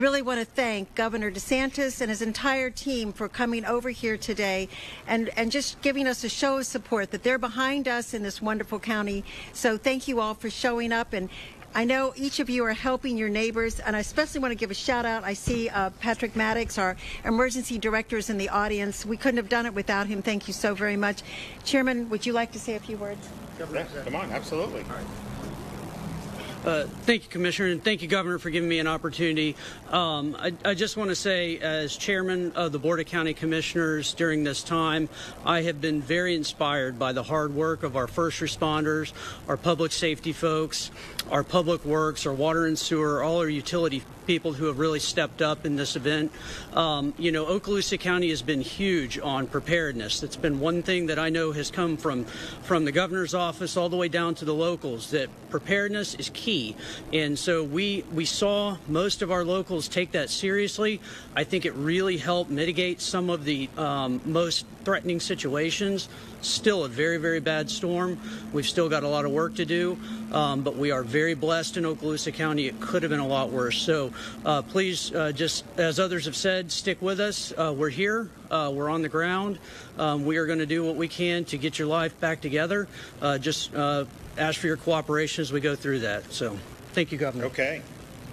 Really want to thank Governor DeSantis and his entire team for coming over here today and just giving us a show of support that they're behind us in this wonderful county. So thank you all for showing up. And I know each of you are helping your neighbors, and I especially want to give a shout out. I see Patrick Maddox, our emergency director, is in the audience. We couldn't have done it without him. Thank you so very much. Chairman, would you like to say a few words? Yeah, come on, absolutely. All right. Thank you, Commissioner, and thank you, Governor, for giving me an opportunity. I just want to say, as Chairman of the Board of County Commissioners during this time, I have been very inspired by the hard work of our first responders, our public safety folks, our public works, our water and sewer, all our utility people who have really stepped up in this event. Okaloosa County has been huge on preparedness. That's been one thing that I know has come from the governor's office all the way down to the locals, that preparedness is key. And so we saw most of our locals take that seriously. I think it really helped mitigate some of the most threatening situations. Still a very, very bad storm. We've still got a lot of work to do, but we are very blessed in Okaloosa County. It could have been a lot worse. So please, just as others have said, stick with us. We're here. We're on the ground. We are going to do what we can to get your life back together. Just ask for your cooperation as we go through that. So thank you, Governor. Okay.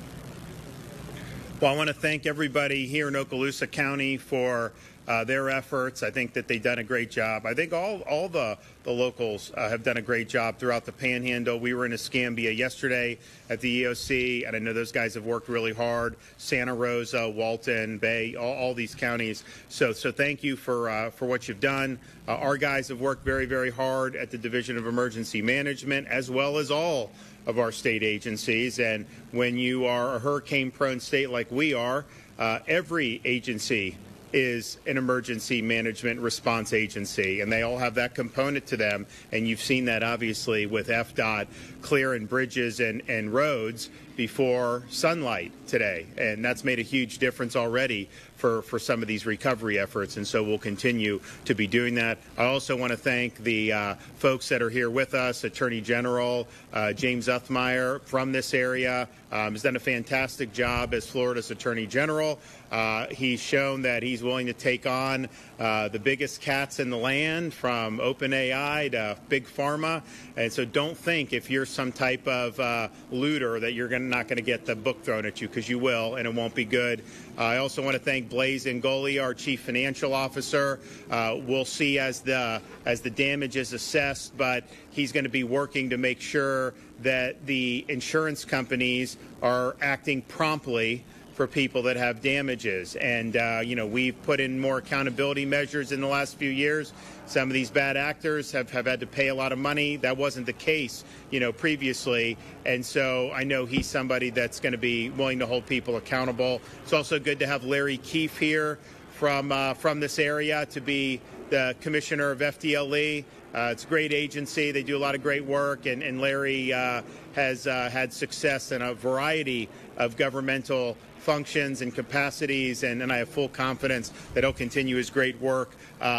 Well, I want to thank everybody here in Okaloosa County for their efforts. I think that they've done a great job. I think all the locals have done a great job throughout the Panhandle. We were in Escambia yesterday at the EOC, and I know those guys have worked really hard. Santa Rosa, Walton, Bay, all these counties. So thank you for what you've done. Our guys have worked very, very hard at the Division of Emergency Management, as well as all of our state agencies. And when you are a hurricane-prone state like we are, every agency is an emergency management response agency, and they all have that component to them. And you've seen that obviously with FDOT clearing bridges and roads before sunlight today, and that's made a huge difference already for some of these recovery efforts, and so we'll continue to be doing that. I also want to thank the folks that are here with us. Attorney General James Uthmeier from this area has done a fantastic job as Florida's Attorney General. He's shown that he's willing to take on the biggest cats in the land, from OpenAI to Big Pharma. And so don't think if you're some type of looter that you're not going to get the book thrown at you, because you will, and it won't be good. I also want to thank Blaise Ngoli, our Chief Financial Officer. We'll see as the damage is assessed, but he's going to be working to make sure that the insurance companies are acting promptly for people that have damages. And, we've put in more accountability measures in the last few years. Some of these bad actors have had to pay a lot of money. That wasn't the case, previously. And so I know he's somebody that's going to be willing to hold people accountable. It's also good to have Larry Keefe here from this area to be the commissioner of FDLE. It's a great agency. They do a lot of great work, and Larry has had success in a variety of governmental functions and capacities, and I have full confidence that he'll continue his great work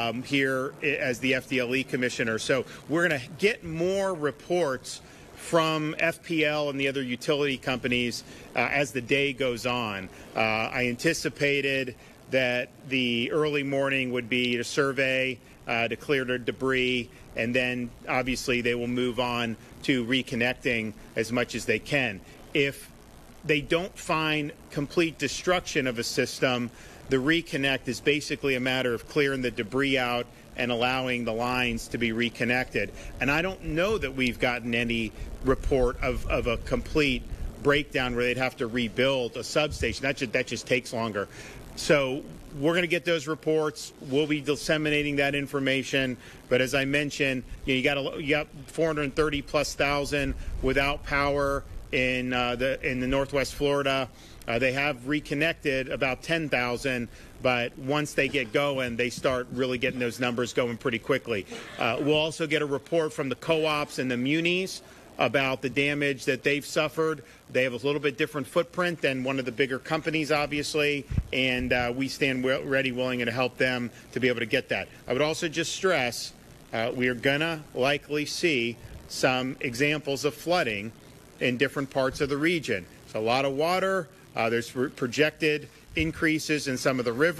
here as the FDLE commissioner. So we're going to get more reports from FPL and the other utility companies as the day goes on. I anticipated that the early morning would be a survey to clear the debris, and then obviously they will move on to reconnecting as much as they can. If they don't find complete destruction of a system, the reconnect is basically a matter of clearing the debris out and allowing the lines to be reconnected. And I don't know that we've gotten any report of a complete breakdown where they'd have to rebuild a substation. That just takes longer. So we're going to get those reports. We'll be disseminating that information. But as I mentioned, you got 430 plus thousand without power in the Northwest Florida. They have reconnected about 10,000, but once they get going, they start really getting those numbers going pretty quickly. We'll also get a report from the co-ops and the munis about the damage that they've suffered. They have a little bit different footprint than one of the bigger companies, obviously, and we stand ready, willing, to help them to be able to get that. I would also just stress we are going to likely see some examples of flooding in different parts of the region. It's a lot of water. There's projected increases in some of the river